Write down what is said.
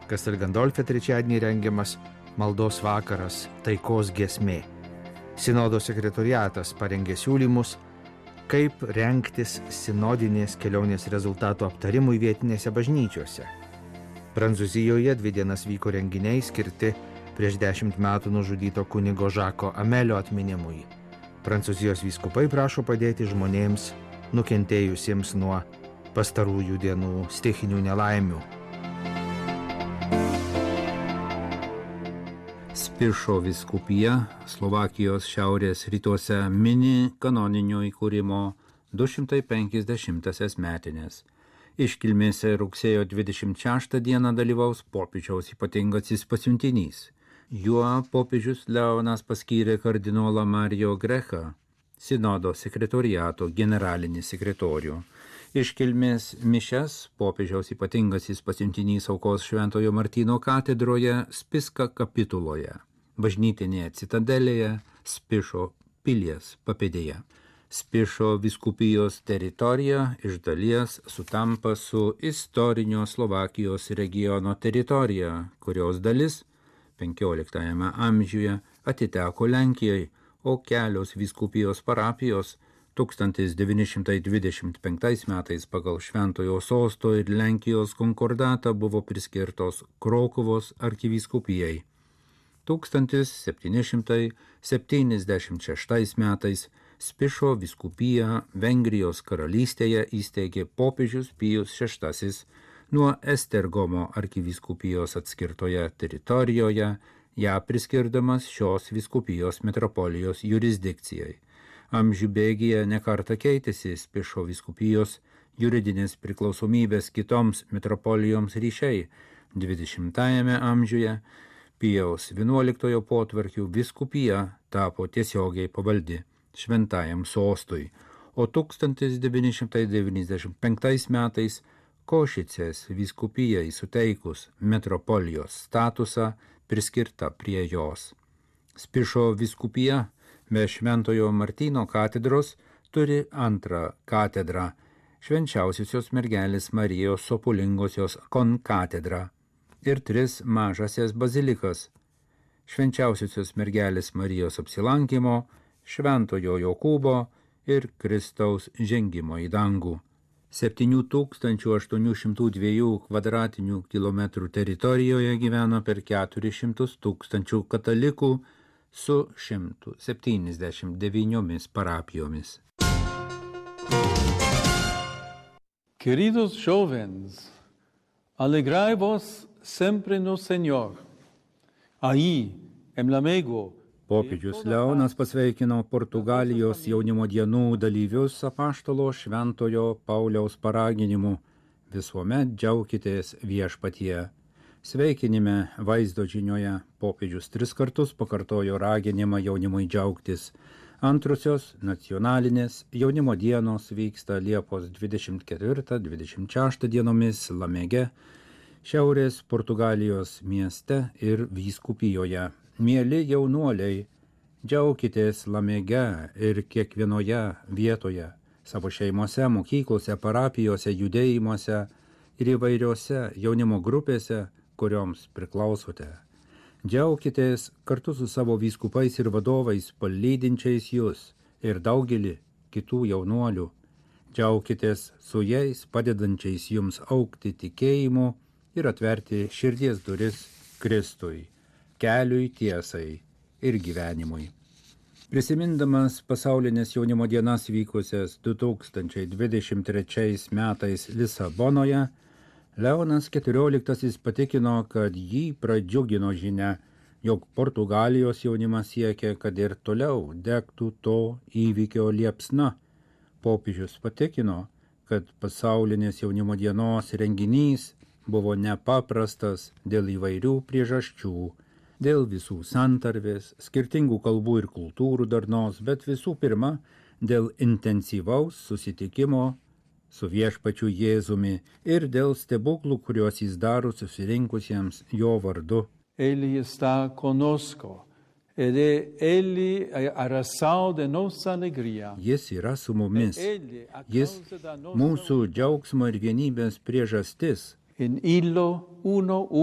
Kastel Gandolfe trečiadienį rengiamas maldos vakaras taikos giesmė. Sinodo sekretoriatas parengė siūlymus, kaip rengtis sinodinės kelionės rezultatų aptarimui vietinėse bažnyčiose. Prancūzijoje 2 dienas vyko renginiai skirti prieš 10 metų nužudyto kunigo Žako Amelio atminimui. Prancūzijos vyskupai prašo padėti žmonėms nukentėjusiems nuo pastarųjų dienų stichinių nelaimių. Spišo vyskupija Slovakijos šiaurės rytuose mini kanoninio įkūrimo 250 metinės. Iškilmėse rugsėjo 26 dieną dalyvaus popiežiaus ypatingasis pasiuntinys. Juo popiežius Leonas paskyrė kardinolą Mario Grechą, sinodo sekretoriato generalinį sekretorių. Iškilmės mišias popiežiaus ypatingasis pasiuntinys aukos Šventojo Martyno katedroje Spiska kapituloje, bažnytinėje citadelėje Spišo pilies papėdėje. Spišo vyskupijos teritorija iš dalies sutampa su istorinio Slovakijos regiono teritorija, kurios dalis 15 amžiuje atiteko Lenkijai, o kelios vyskupijos parapijos 1925 metais pagal Šventojo sosto ir Lenkijos konkordatą buvo priskirtos Krokuvos arkivyskupijai. 1776 metais Spišo vyskupiją Vengrijos karalystėje įsteigė popiežius Pijus VI nuo Estergomo arkivyskupijos atskirtoje teritorijoje, ją priskirdamas šios vyskupijos metropolijos jurisdikcijai. Amžių bėgyje nekartą keitėsi Spišo vyskupijos juridinės priklausomybės kitoms metropolijoms ryšiai. 20 amžiuje Pijaus XI potvarkių vyskupija tapo tiesiogiai pavaldi Šventajam sostui, o 1995 metais Košicės vyskupijai suteikus metropolijos statusą priskirta prie jos. Spišo vyskupija be Šventojo Martyno katedros turi antrą katedrą, Švenčiausiosios mergelės Marijos Sopulingosios konkatedrą ir 3 mažasias bazilikas, Švenčiausiosios mergelės Marijos apsilankymo, Šventojo Jokūbo ir Kristaus žengimo į dangų. 7802 kvadratinių kilometrų teritorijoje gyveno per 400 000 katalikų su 179 parapijomis. Queridos jóvenes, alegrai-vos sempre no Señor. Ahí, en Lamego, Popiežius Leonas pasveikino Portugalijos jaunimo dienų dalyvius apaštalo Šventojo Pauliaus paraginimu visuomet džiaukitės viešpatyje. Sveikinime vaizdo žinioje popiežius 3 kartus pakartojo raginimą jaunimui džiaugtis. Antrosios nacionalinės jaunimo dienos vyksta Liepos 24-26 dienomis Lamege, šiaurės Portugalijos mieste ir vyskupijoje. Mieli jaunuoliai, džiaukitės Lamege ir kiekvienoje vietoje, savo šeimose, mokyklose, parapijose, judėjimuose ir įvairiose jaunimo grupėse, kurioms priklausote. Džiaukitės kartu su savo vyskupais ir vadovais, palydinčiais jūs ir daugelį kitų jaunuolių. Džiaukitės su jais, padedančiais jums augti tikėjimu ir atverti širdies duris Kristui, keliui, tiesai ir gyvenimui. Prisimindamas pasaulinės jaunimo dienas vykusias 2023 metais Lisabonoje, Leonas XIV patikino, kad jį pradžiugino žinia, jog Portugalijos jaunimas siekia, kad ir toliau degtų to įvykio liepsna. Popiežius patikino, kad pasaulinės jaunimo dienos renginys buvo nepaprastas dėl įvairių priežasčių, dėl visų santarvės, skirtingų kalbų ir kultūrų darnos, bet visų pirma, dėl intensyvaus susitikimo su viešpačiu Jėzumi ir dėl stebuklų, kuriuos jis daro susirinkusiems jo vardu. Egli sta conosco, ed egli harà sau de nostra allegria. Jis yra su mumis, jis mūsų džiaugsmo ir vienybės priežastis. In illo uno